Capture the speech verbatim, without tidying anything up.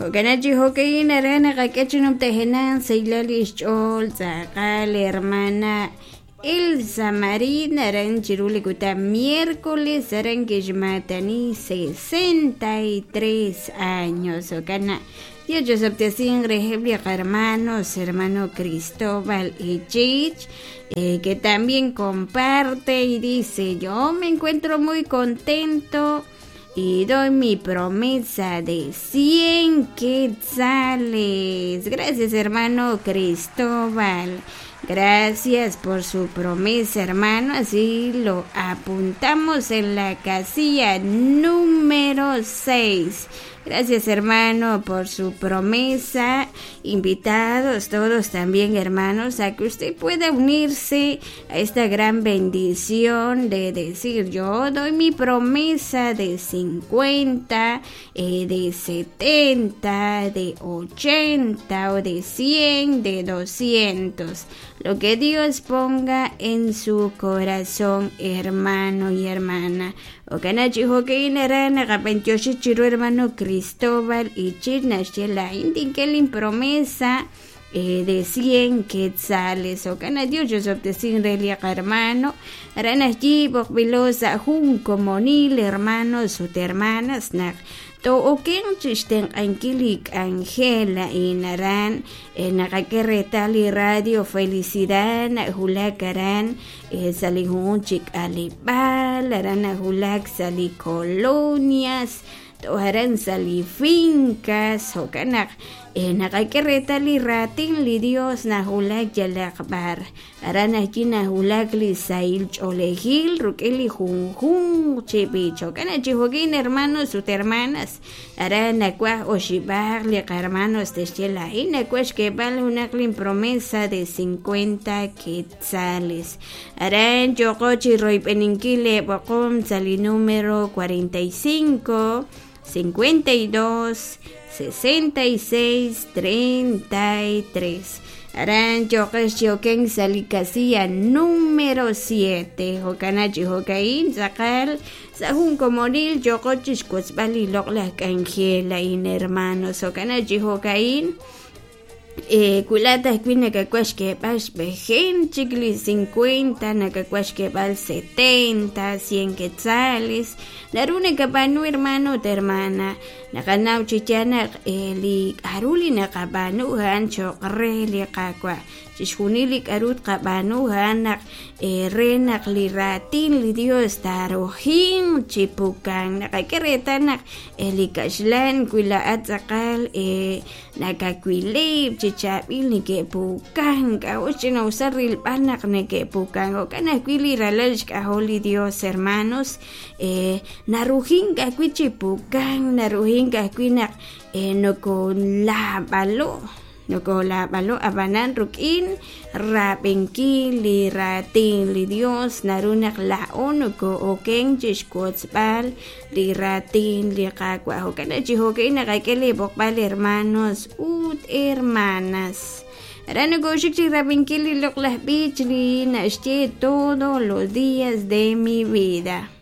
Hokanachi hokain arana kakachinum tehenan seilalish chol zakal hermana Elsa Marina eran chirulikuta miércoles eran kishmatani sesenta y tres años. Hokana Dios yo sabtesin reheblia hermanos, hermano Cristóbal y Chich, eh, que también comparte y dice: yo me encuentro muy contento y doy mi promesa de cien quetzales. Gracias, hermano Cristóbal. Gracias por su promesa, hermano. Así lo apuntamos en la casilla número seis. Gracias, hermano, por su promesa. Invitados todos también, hermanos, a que usted pueda unirse a esta gran bendición de decir: yo doy mi promesa de cincuenta, eh, de setenta, de ochenta o de cien, de doscientos. Lo que Dios ponga en su corazón, hermano y hermana. Okanachi hokein arana kapentyoshi chiru hermano Cristóbal y Chirnashela indinkelin promesa eh, de cien quetzales. Okana Dios yo sobtesin relia hermano aranachi bokbilosa junco monil hermanos sut hermanas nak to oken chisten ankilik Angela inaran en nakakeretali radio felicidad hulakaran eh, salihunchik alipal arana hulak sali colonias to haran sali fincas hokanak eh, nakakeretali ratin li Dios na hulak yalakbar arana china hulak li sail cholehil rukeli junjun chipicho kana chihokin hermanos sus hermanas arana kwa oshibar li hermanos de chela ina kwash que vale una clean promesa de cincuenta quetzales. Aran yokochi roy peninkile bokom sali número cuarenta y cinco, cincuenta y dos, sesenta y seis, treinta y tres. Aran yokesh yoken sali casilla número siete. Hokanachi hokain zakal sahun komoril yokochish kutzbali lokla Angela in hermanos. Hokanachi hokain Eh, culata cuina que cuash que bash bejen chicli cincuenta na que cuash que val setenta cien quetzales narune capanu hermano te hermana na canau chichana li aruli na capanu hancho reli kakwa chishunili karut capanu hanak renak li ratin li Dios tarohin chipukan na kakeretanak li kashlan kuila atzakal eh nakakwilip chichabil ni que pukan ka ochina usaril panak ne que pukan o kana kwili ralaj ka holy Dios hermanos eh narujin ka kwichi pukan narujin ka kwinak eh no con la balo no con la balo abanan rukin rapenki li ratin li Dios narunak la ono ko oken chishkotzbal li ratin li kakwa o kana chihokin na kaikele bokbal hermanos ut hermanas. Arana goshik rapenki li loklah bichli na todos los días de mi vida.